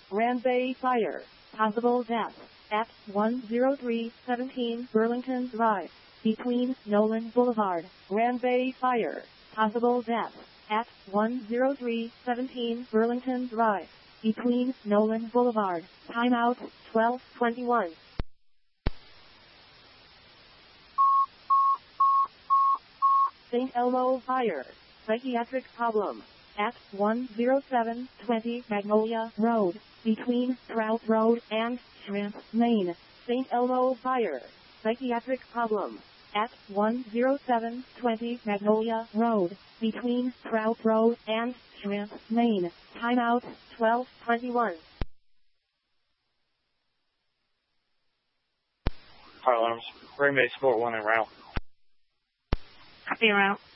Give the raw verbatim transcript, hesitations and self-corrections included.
Ranbay Fire. Possible death. At one oh three seventeen Burlington Drive. Between Nolan Boulevard. Ranbay Fire. Possible death. At one oh three seventeen Burlington Drive. Between Nolan Boulevard. Timeout, twelve twenty-one. Saint Elmo Fire. Psychiatric problem. At one oh seven twenty Magnolia Road. Between Trout Road and Shrimp Lane. Saint Elmo Fire. Psychiatric problem. At one oh seven twenty Magnolia Road. Between Trout Road and Shrimp Lane. Timeout, twelve twenty-one. Fire alarms. Ring base support one en route. Copy en route.